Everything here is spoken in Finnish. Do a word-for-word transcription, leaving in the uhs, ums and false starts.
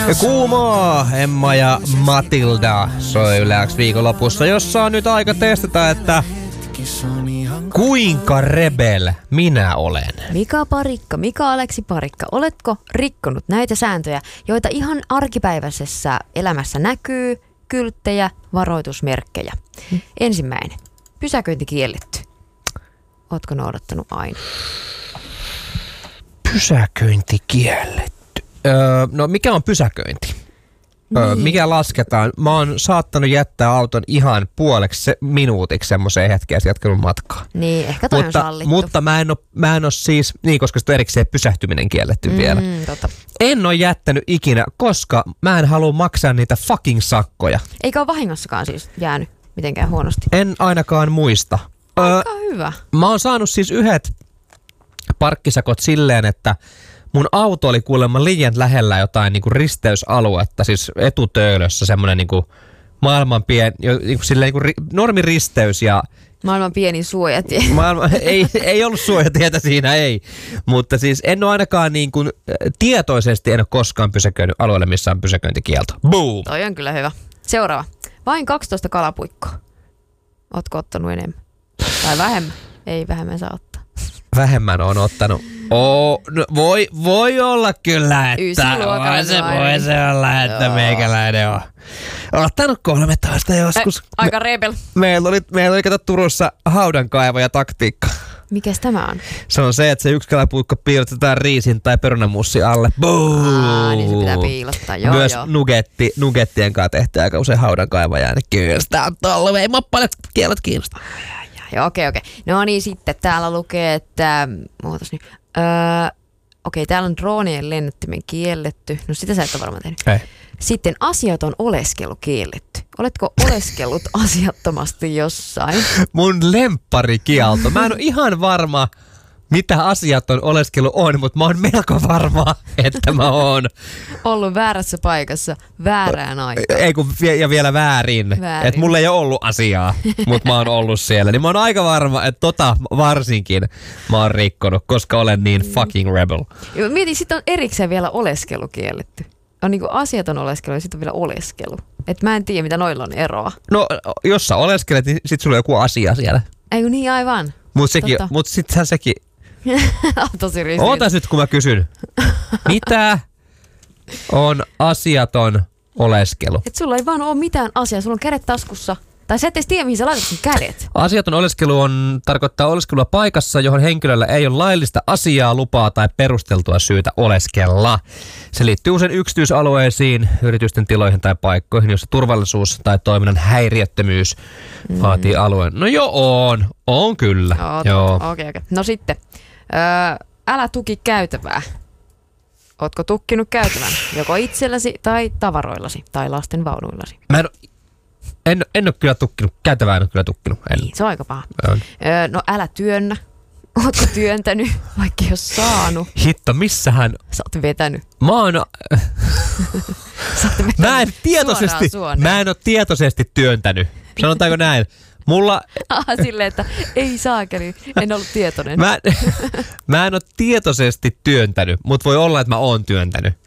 Kuumaa, Emma ja Matilda soi Yle viikonlopussa, jossa on nyt aika testata, että kuinka rebel minä olen. Mika Parikka, Mika Aleksi Parikka, oletko rikkonut näitä sääntöjä, joita ihan arkipäiväisessä elämässä näkyy, kylttejä, varoitusmerkkejä? Hmm. Ensimmäinen, pysäköinti kielletty. Ootko noudattanut aina? Pysäköinti kielletty. Öö, no mikä on pysäköinti? Niin. Öö, mikä lasketaan? Mä oon saattanut jättää auton ihan puoleksi se, minuutiksi semmoiseen hetkeen ja jatkanut matkaa. Niin, ehkä toi mutta, on sallittu. Mutta mä en, oo, mä en oo siis, niin koska sitä on erikseen pysähtyminen kielletty mm, vielä. Totta. En oo jättänyt ikinä, koska mä en halua maksaa niitä fucking sakkoja. Eikä ole vahingossakaan siis jäänyt mitenkään huonosti. En ainakaan muista. Aika öö, hyvä. Mä oon saanut siis yhdet parkkisakot silleen, että mun auto oli kuulemma liian lähellä jotain niinku risteysaluetta, siis etutöölössä semmoinen niinku maailman pien, niinku silleen niinku ri, normiristeys ja maailman pieni suojatie. Maailma, ei, ei ollut suojatietä siinä, ei. Mutta siis en ole ainakaan niin kuin, tietoisesti en ole koskaan pysäköinyt alueelle, missä on pysäköintikielto. Boom! Toi on kyllä hyvä. Seuraava. Vain kaksitoista kalapuikkoa. Ootko ottanut enemmän? Tai vähemmän? Ei, vähemmän saa ottaa. Vähemmän on ottanut. Oh, no voi, voi olla kyllä, että voi se, voi se olla, että joo, meikäläinen on ottanut kolmetoista joskus. Ei, aika rebel. Me, meillä oli, meillä oli kato Turussa haudankaivaja taktiikka. Mikäs tämä on? Se on se, että se yksi kalapuikko piilotetaan riisin tai perunamussi alle. Boom! Aa, niin se pitää piilottaa. Joo, myös joo. Nugetti, nugettien kanssa tehtiin aika usein haudankaivajaa, niin kyllä sitä on tollu. Ei mua paljon kielot kiinnostaa. Joo, okei, okei. No niin, sitten täällä lukee, että muutas nyt. Öö, okei, täällä on droonien lennättimen kielletty. No sitä sä et ole varmaan tehnyt. Ei. Sitten asiaton oleskelu kielletty. Oletko oleskellut asiattomasti jossain? Mun lempparikielto. Mä en ole ihan varma, mitä asiaton oleskelu on, mutta mä oon melko varma, että mä oon ollut väärässä paikassa väärään aikaan. Ei kun ja vielä väärin. väärin. Että mulla ei ole ollut asiaa, mutta mä oon ollut siellä. Niin mä oon aika varma, että tota varsinkin mä oon rikkonut, koska olen niin fucking rebel. Mietin, sit on erikseen vielä oleskelu kielletty. On niinku asiaton oleskelu ja sitten on vielä oleskelu. Et mä en tiedä, mitä noilla on eroa. No, jos sä oleskelet, niin sit sulla on joku asia siellä. Ei kun niin aivan. Mut, sekin, mut sittenhän sekin tosi ristiriita. Ootas nyt, kun mä kysyn. Mitä on asiaton oleskelu? Et sulla ei vaan ole mitään asiaa. Sulla on kädet taskussa. Tai sä et edes tiedä, mihin sä laitat sun kädet. Asiaton oleskelu on, tarkoittaa oleskelua paikassa, johon henkilöllä ei ole laillista asiaa, lupaa tai perusteltua syytä oleskella. Se liittyy usein yksityisalueisiin, yritysten tiloihin tai paikkoihin, joissa turvallisuus tai toiminnan häiriöttömyys mm. vaatii alueen. No joo, on. On kyllä. Joo. Okei, okay, okay. No sitten. Öö, älä tuki käytävää. Ootko tukkinut käytävän? Joko itselläsi tai tavaroillasi tai lasten vaunuillasi? Mä en, en, en ole kyllä tukkinut. Käytävää en ole kyllä tukkinut. En. Niin, se on aika paha. Öö, no älä työnnä. Ootko työntänyt, vaikka ei ole saanut? Hitto, missähän? Sä oot vetänyt. Mä oon... Sä oot vetänyt mä en tietoisesti, mä en ole tietoisesti työntänyt. Sanotaanko näin? Mulla... Aha, silleen, että ei saakeli, en ollut tietoinen. Mä, mä en ole tietoisesti työntänyt, mutta voi olla, että mä oon työntänyt.